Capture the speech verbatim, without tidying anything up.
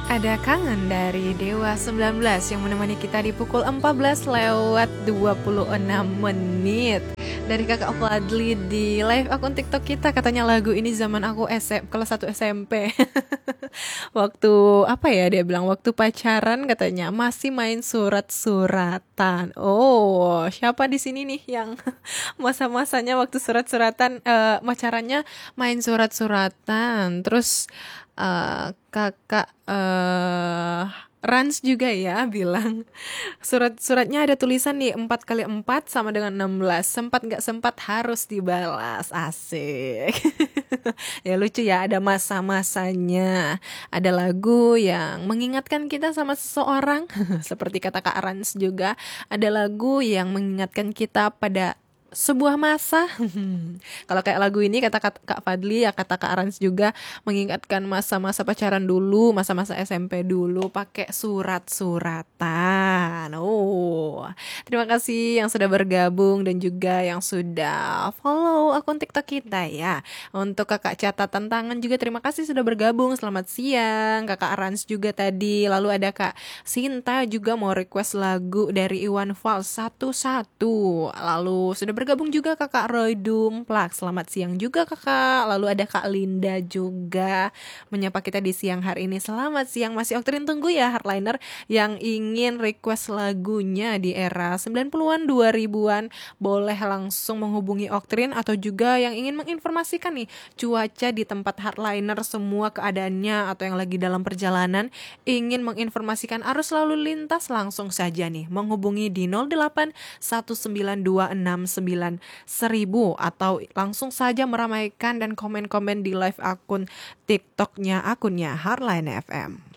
Ada kangen dari Dewa sembilan belas yang menemani kita di pukul empat belas lewat dua puluh enam menit. Dari Kakak Fadli di live akun TikTok kita, katanya lagu ini zaman aku S M, kelas satu S M P. Waktu apa ya, dia bilang waktu pacaran katanya masih main surat-suratan. Oh, siapa di sini nih yang masa-masanya waktu surat-suratan, eh pacarannya main surat-suratan. Terus eh, kakak eh Rans juga ya bilang surat-suratnya ada tulisan nih empat kali empat sama dengan enam belas. Sempat nggak sempat harus dibalas. Asik. Ya lucu ya, ada masa-masanya. Ada lagu yang mengingatkan kita sama seseorang. Seperti kata Kak Rans juga, ada lagu yang mengingatkan kita pada sebuah masa. Kalau kayak lagu ini kata Kak Kak Fadli, ya kata Kak Rans juga mengingatkan masa-masa pacaran dulu, masa-masa S M P dulu pakai surat-suratan. Oh, terima kasih yang sudah bergabung dan juga yang sudah follow akun TikTok kita ya. Untuk Kakak catatan tangan juga terima kasih sudah bergabung. Selamat siang. Kakak Rans juga tadi. Lalu ada Kak Sinta juga mau request lagu dari Iwan Fals satu-satu. Lalu sudah bergabung juga Kakak Roy Dumplak. Selamat siang juga Kakak. Lalu ada Kak Linda juga menyapa kita di siang hari ini. Selamat siang. Masih Oktrin tunggu ya Hardliner yang ingin request lagunya di era sembilan puluhan dua ribuan. Boleh langsung menghubungi Oktrin, atau juga yang ingin menginformasikan nih cuaca di tempat Hardliner, semua keadaannya, atau yang lagi dalam perjalanan ingin menginformasikan arus lalu lintas, langsung saja nih menghubungi di nol delapan satu sembilan dua enam sembilan seribu, atau langsung saja meramaikan dan komen-komen di live akun TikToknya akunnya Hardline F M.